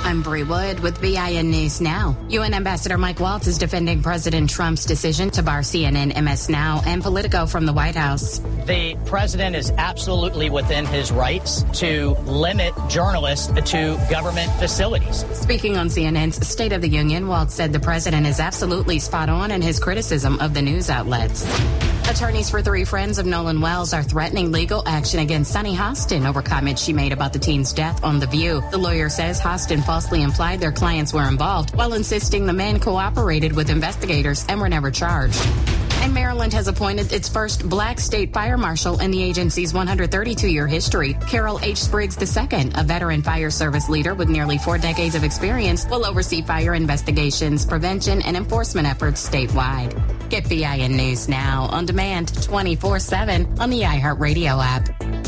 I'm Bree Wood with BIN News Now. UN Ambassador Mike Waltz is defending President Trump's decision to bar CNN, MS Now, and Politico from the White House. The president is absolutely within his rights to limit journalists to government facilities. Speaking on CNN's State of the Union, Waltz said the president is absolutely spot on in his criticism of the news outlets. Attorneys for 3 friends of Nolan Wells are threatening legal action against Sunny Hostin over comments she made about the teen's death on The View. The lawyer says Hostin falsely implied their clients were involved while insisting the men cooperated with investigators and were never charged. And Maryland has appointed its first black state fire marshal in the agency's 132-year history. Carol H. Spriggs II, a veteran fire service leader with nearly 4 decades of experience, will oversee fire investigations, prevention, and enforcement efforts statewide. Get BIN News Now on demand 24/7 on the iHeartRadio app.